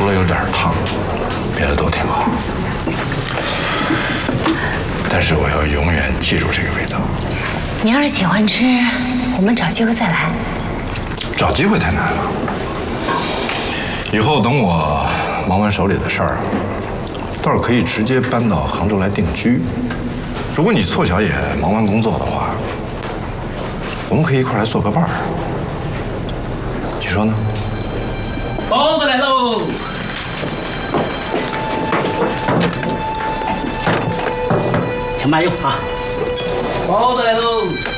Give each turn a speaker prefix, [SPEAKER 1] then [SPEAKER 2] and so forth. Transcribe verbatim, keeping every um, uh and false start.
[SPEAKER 1] 除了有点烫，别的都挺好。但是我要永远记住这个味道。
[SPEAKER 2] 你要是喜欢吃，我们找机会再来。
[SPEAKER 1] 找机会太难了。以后等我忙完手里的事儿，倒是可以直接搬到杭州来定居。如果你凑巧也忙完工作的话，我们可以一块来做个伴儿。你说呢？
[SPEAKER 3] 包子来喽！请慢用啊！包子来喽！